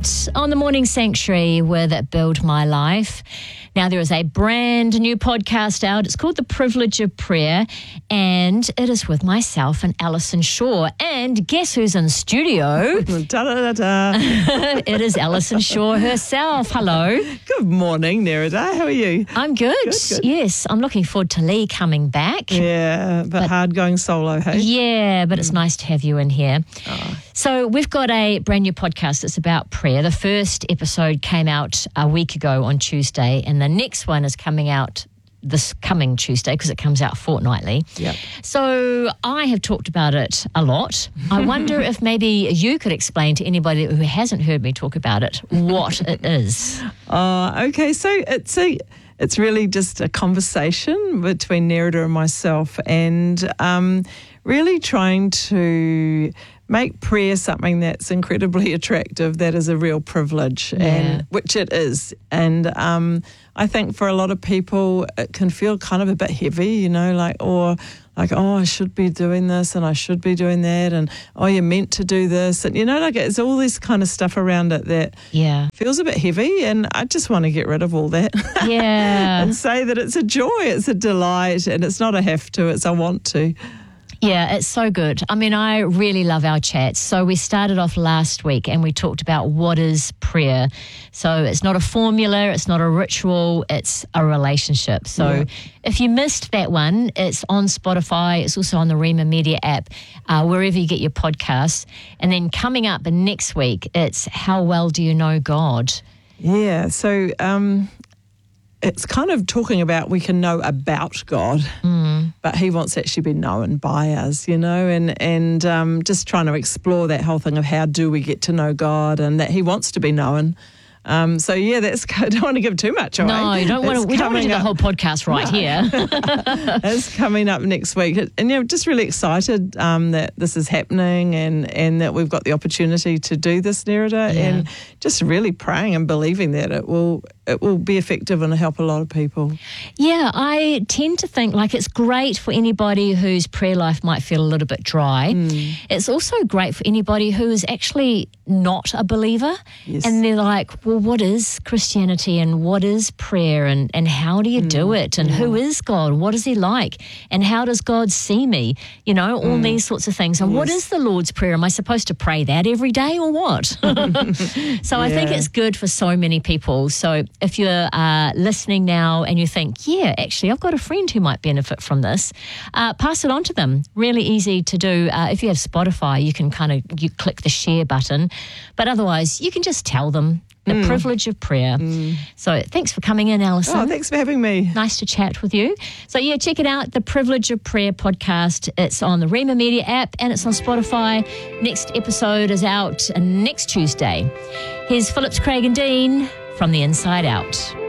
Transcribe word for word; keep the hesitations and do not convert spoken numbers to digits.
Chat on the Morning Sanctuary with Build My Life. Now, there is a brand new podcast out. It's called The Privilege of Prayer, and it is with myself and Alison Shaw. And guess who's in studio? Da-da-da-da. It is Alison Shaw herself. Hello. Good morning, Nerida. How are you? I'm good. Good, good. Yes, I'm looking forward to Lee coming back. Yeah, but, but hard going solo, hey? Yeah, but mm. it's nice to have you in here. Oh. So we've got a brand new podcast that's about prayer. The first episode came out a week ago on Tuesday, and the next one is coming out this coming Tuesday because it comes out fortnightly. Yep. So I have talked about it a lot. I wonder if maybe you could explain to anybody who hasn't heard me talk about it what it is. Oh, okay. So it's a... It's really just a conversation between Nerida and myself, and um, really trying to make prayer something that's incredibly attractive, that is a real privilege, yeah. and which it is. And um, I think for a lot of people, it can feel kind of a bit heavy, you know, like, or like, oh, I should be doing this and I should be doing that, and oh, you're meant to do this. And, you know, like it's all this kind of stuff around it that yeah. feels a bit heavy, and I just want to get rid of all that. Yeah. And say that it's a joy, it's a delight, and it's not a have to, it's a want to. Yeah, it's so good. I mean, I really love our chats. So we started off last week and we talked about what is prayer. So it's not a formula, it's not a ritual, it's a relationship. So yeah. if you missed that one, it's on Spotify. It's also on the Rhema Media app, uh, wherever you get your podcasts. And then coming up next week, it's How Well Do You Know God? Yeah, so um, it's kind of talking about we can know about God, mm. but he wants to actually be known by us, you know, and, and um, just trying to explore that whole thing of how do we get to know God, and that he wants to be known. Um, so, yeah, that's. I don't want to give too much away. No, you don't want to, we don't want to do the whole podcast right no. here. It's coming up next week. And, you know, just really excited um, that this is happening, and, and that we've got the opportunity to do this, Nerida, yeah. and just really praying and believing that it will it will be effective and help a lot of people. Yeah, I tend to think like it's great for anybody whose prayer life might feel a little bit dry. Mm. It's also great for anybody who is actually not a believer, yes. and they're like, well, what is Christianity and what is prayer, and, and how do you mm. do it, and yeah. who is God, what is he like, and how does God see me, you know, all mm. these sorts of things. And yes. what is the Lord's Prayer? Am I supposed to pray that every day or what? So yeah. I think it's good for so many people. So if you're uh, listening now and you think, yeah, actually, I've got a friend who might benefit from this, uh, pass it on to them. Really easy to do. Uh, if you have Spotify, you can kind of you click the share button. But otherwise, you can just tell them the mm. privilege of prayer. Mm. So thanks for coming in, Alison. Oh, thanks for having me. Nice to chat with you. So yeah, check it out, the Privilege of Prayer podcast. It's on the Rhema Media app and it's on Spotify. Next episode is out next Tuesday. Here's Phillips, Craig and Dean from The Inside Out.